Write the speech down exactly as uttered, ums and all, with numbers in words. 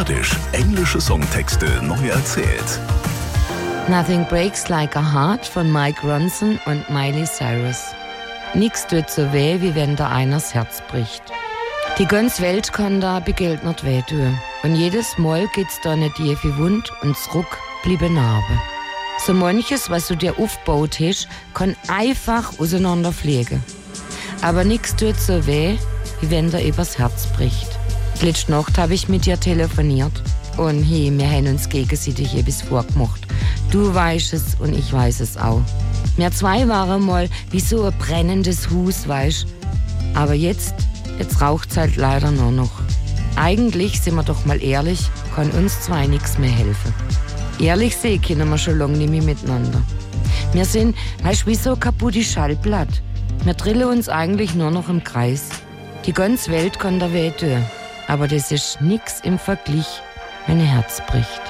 Sporadisch englische Songtexte neu erzählt. Nothing Breaks Like a Heart von Mike Ronson und Miley Cyrus. Nix tut so weh, wie wenn da einers Herz bricht. Die ganze Welt kann da begelt nicht weh tun. Und jedes Mal geht's da eine tiefe Wund und zurück bliebe Narbe. So manches, was du dir aufgebaut hast, kann einfach auseinanderfliegen. Aber nix tut so weh, wie wenn da übers Herz bricht. Letzte Nacht habe ich mit dir telefoniert. Und hey, wir haben uns gegenseitig etwas vorgemacht. Du weißt es und ich weiß es auch. Wir zwei waren mal wie so ein brennendes Haus, weißt. Aber jetzt, jetzt raucht's halt leider nur noch. Eigentlich, sind wir doch mal ehrlich, kann uns zwei nichts mehr helfen. Ehrlich sehen können wir schon lange nicht mehr miteinander. Wir sind, weißt, wie so kaputte Schallplatte. Wir drillen uns eigentlich nur noch im Kreis. Die ganze Welt kann da weh tun. Aber das ist nix im Vergleich, wenn ein Herz bricht.